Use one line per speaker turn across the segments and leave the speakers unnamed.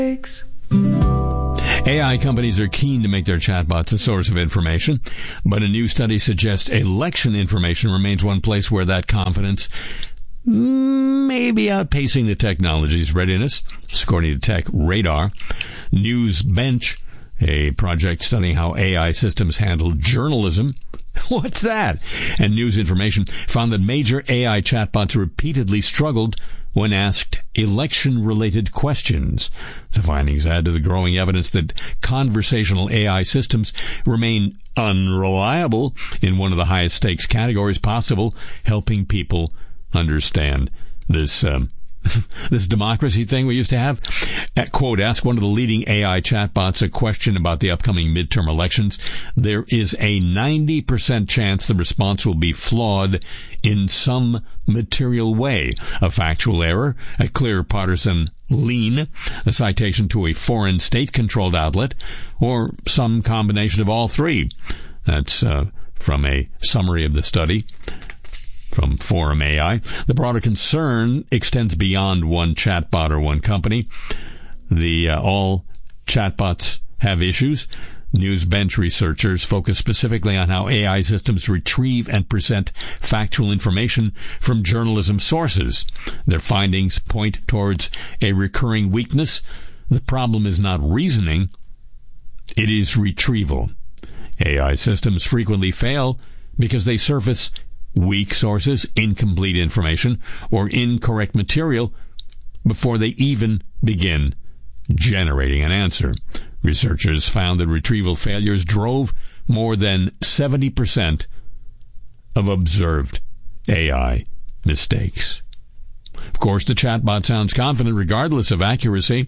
AI companies are keen to make their chatbots a source of information, but a new study suggests election information remains one place where that confidence may be outpacing the technology's readiness. This according to Tech Radar. NewsBench, a project studying how AI systems handle journalism. What's that? And news information found that major AI chatbots repeatedly struggled when asked election-related questions. The findings add to the growing evidence that conversational AI systems remain unreliable in one of the highest stakes categories possible, helping people understand this this democracy thing we used to have. Quote, ask one of the leading AI chatbots a question about the upcoming midterm elections. There is a 90% chance the response will be flawed in some material way. A factual error, a clear partisan lean, a citation to a foreign state-controlled outlet, or some combination of all three. That's from a summary of the study from Forum AI. The broader concern extends beyond one chatbot or one company. All chatbots have issues. NewsBench researchers focus specifically on how AI systems retrieve and present factual information from journalism sources. Their findings point towards a recurring weakness. The problem is not reasoning, it is retrieval. AI systems frequently fail because they surface weak sources, incomplete information, or incorrect material before they even begin generating an answer. Researchers found that retrieval failures drove more than 70% of observed AI mistakes. Of course, the chatbot sounds confident regardless of accuracy.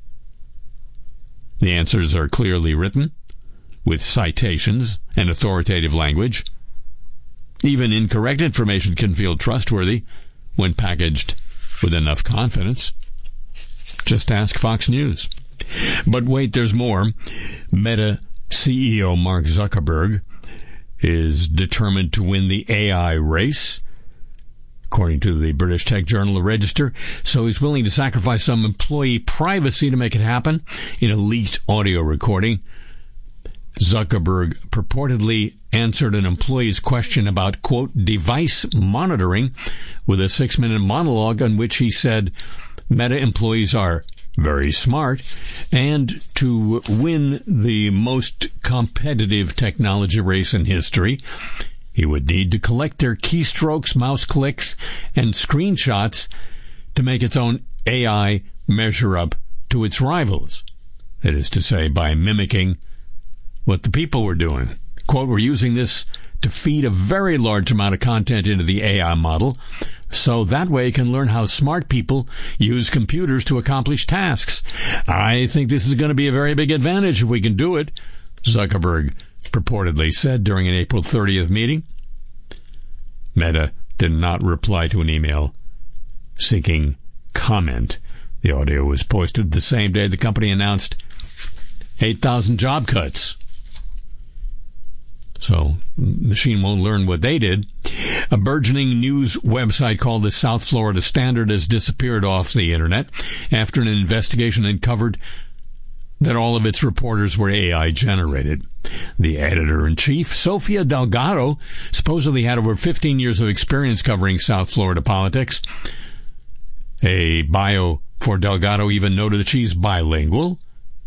The answers are clearly written, with citations and authoritative language. Even incorrect information can feel trustworthy when packaged with enough confidence. Just ask Fox News. But wait, there's more. Meta CEO Mark Zuckerberg is determined to win the AI race, according to the British tech journal The Register. So he's willing to sacrifice some employee privacy to make it happen. In a leaked audio recording, Zuckerberg purportedly answered an employee's question about, quote, device monitoring with a 6-minute monologue in which he said Meta employees are very smart, and to win the most competitive technology race in history, he would need to collect their keystrokes, mouse clicks, and screenshots to make its own AI measure up to its rivals. That is to say, by mimicking what the people were doing. Quote, we're using this to feed a very large amount of content into the AI model, so that way it can learn how smart people use computers to accomplish tasks. I think this is going to be a very big advantage if we can do it, Zuckerberg purportedly said during an April 30th meeting. Meta did not reply to an email seeking comment. The audio was posted the same day the company announced 8,000 job cuts. So, the machine won't learn what they did. A burgeoning news website called the South Florida Standard has disappeared off the internet after an investigation uncovered that all of its reporters were AI generated. The editor-in-chief, Sofia Delgado, supposedly had over 15 years of experience covering South Florida politics. A bio for Delgado even noted that she's bilingual,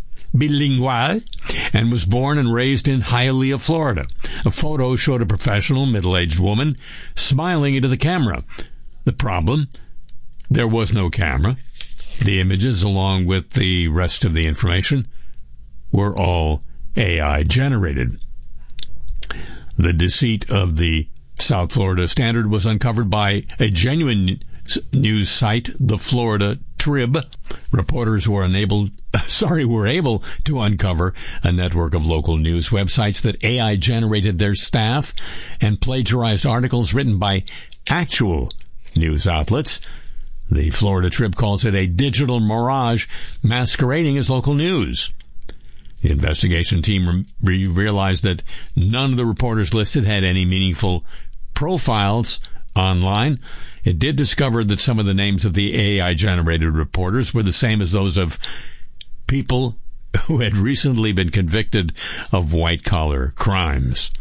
and was born and raised in Hialeah, Florida. A photo showed a professional, middle-aged woman smiling into the camera. The problem? There was no camera. The images, along with the rest of the information, were all AI generated. The deceit of the South Florida Standard was uncovered by a genuine news site, the Florida Trib. Reporters were able to uncover a network of local news websites that AI generated their staff and plagiarized articles written by actual news outlets. The Florida Trib calls it a digital mirage masquerading as local news. The investigation team realized that none of the reporters listed had any meaningful profiles online. It did discover that some of the names of the AI-generated reporters were the same as those of people who had recently been convicted of white-collar crimes.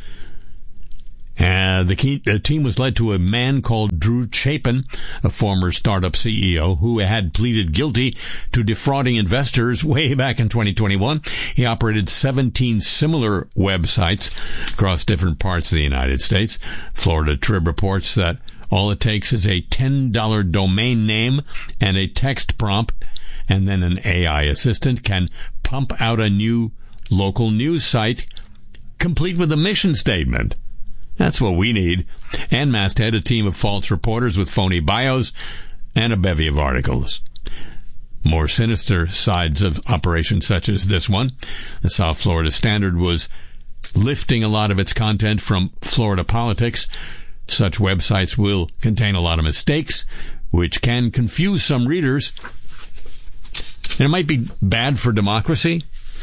The team was led to a man called Drew Chapin, a former startup CEO who had pleaded guilty to defrauding investors way back in 2021. He operated 17 similar websites across different parts of the United States. Florida Trib reports that all it takes is a $10 domain name and a text prompt, and then an AI assistant can pump out a new local news site complete with a mission statement. That's what we need. And Masthead, a team of false reporters with phony bios and a bevy of articles. More sinister sides of operations such as this one. The South Florida Standard was lifting a lot of its content from Florida politics. Such websites will contain a lot of mistakes, which can confuse some readers. And it might be bad for democracy.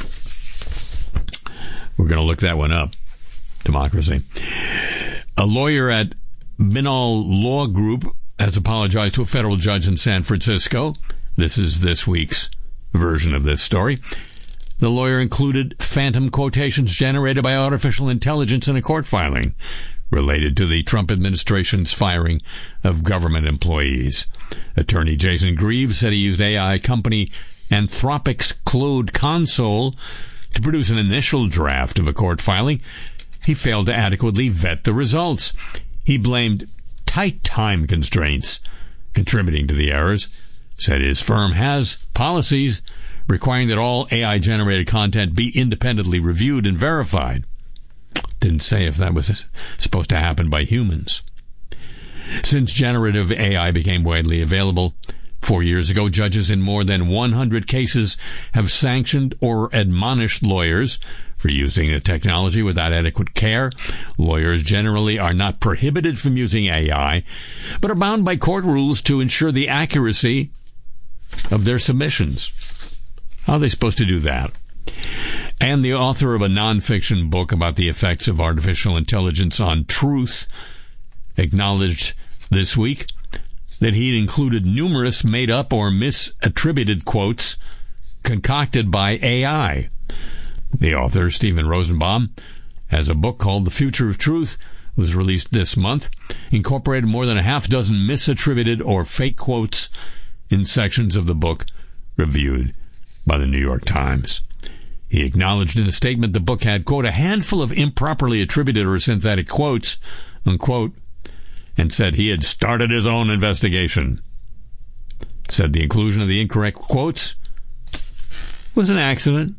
We're going to look that one up. Democracy. A lawyer at Binal Law Group has apologized to a federal judge in San Francisco. This is this week's version of this story. The lawyer included phantom quotations generated by artificial intelligence in a court filing related to the Trump administration's firing of government employees. Attorney Jason Greaves said he used AI company Anthropic's Claude Console to produce an initial draft of a court filing. He failed to adequately vet the results. He blamed tight time constraints contributing to the errors, said his firm has policies requiring that all AI-generated content be independently reviewed and verified. Didn't say if that was supposed to happen by humans. Since generative AI became widely available 4 years ago, judges in more than 100 cases have sanctioned or admonished lawyers for using the technology without adequate care. Lawyers generally are not prohibited from using AI, but are bound by court rules to ensure the accuracy of their submissions. How are they supposed to do that? And the author of a nonfiction book about the effects of artificial intelligence on truth acknowledged this week that he'd included numerous made-up or misattributed quotes concocted by AI. The author, Stephen Rosenbaum, has a book called The Future of Truth, was released this month, incorporated more than a half dozen misattributed or fake quotes in sections of the book reviewed by the New York Times. He acknowledged in a statement the book had, quote, a handful of improperly attributed or synthetic quotes, unquote, and said he had started his own investigation. Said the inclusion of the incorrect quotes was an accident.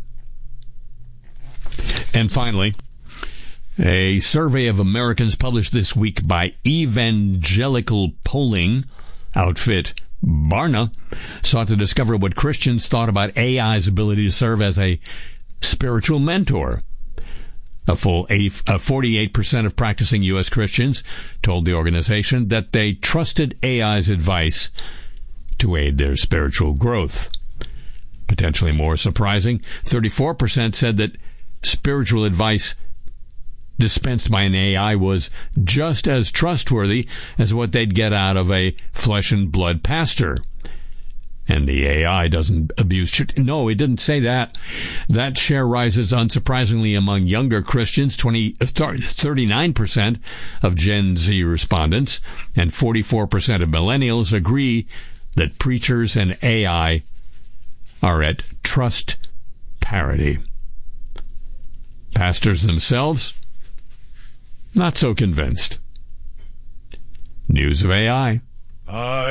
And finally, a survey of Americans published this week by evangelical polling outfit Barna sought to discover what Christians thought about AI's ability to serve as a spiritual mentor. A full 48% of practicing U.S. Christians told the organization that they trusted AI's advice to aid their spiritual growth. Potentially more surprising, 34% said that spiritual advice dispensed by an AI was just as trustworthy as what they'd get out of a flesh and blood pastor. And the AI doesn't abuse... No, it didn't say that. That share rises unsurprisingly among younger Christians, 39% of Gen Z respondents, and 44% of millennials agree that preachers and AI are at trust parity. Pastors themselves, not so convinced. News of AI.